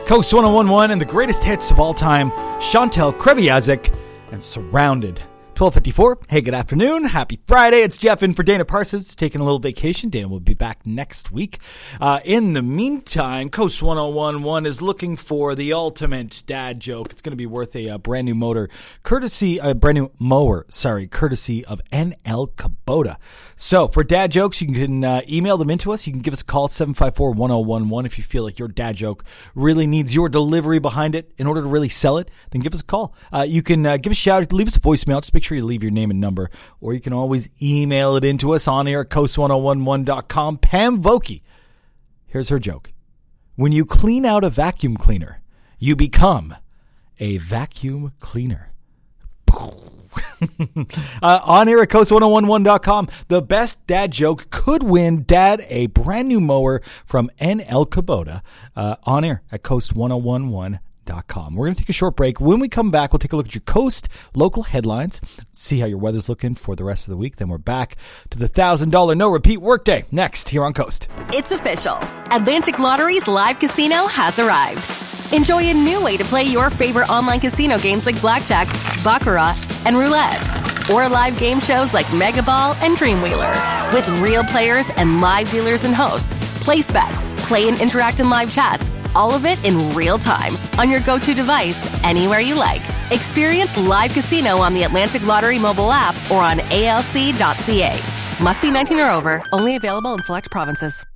Coast 101.1 and the greatest hits of all time, Chantal Kreviazek and Surrounded. 12:54. Hey, good afternoon. Happy Friday. It's Jeff in for Dana Parsons, taking a little vacation. Dana will be back next week. In the meantime, Coast 101.1 is looking for the ultimate dad joke. It's going to be worth a brand new mower, courtesy of NL Kubota. So for dad jokes, you can email them into us. You can give us a call at 754-1011 if you feel like your dad joke really needs your delivery behind it in order to really sell it. Then give us a call. You can give us a shout, leave us a voicemail. Just make sure you leave your name and number, or you can always email it into us on air at coast1011.com. Pam Vokey, here's her joke. When you clean out a vacuum cleaner, you become a vacuum cleaner. On air at coast1011.com. The best dad joke could win Dad a brand new mower from NL Kubota. On air at coast1011.com. We're going to take a short break. When we come back, we'll take a look at your Coast local headlines, see how your weather's looking for the rest of the week. Then we're back to the $1,000 no repeat workday next here on Coast. It's official. Atlantic Lottery's live casino has arrived. Enjoy a new way to play your favorite online casino games like Blackjack, Baccarat, and Roulette. Or live game shows like Mega Ball and Dreamwheeler. With real players and live dealers and hosts. Place bets, play and interact in live chats. All of it in real time on your go-to device, anywhere you like. Experience live casino on the Atlantic Lottery mobile app or on alc.ca. Must be 19 or over. Only available in select provinces.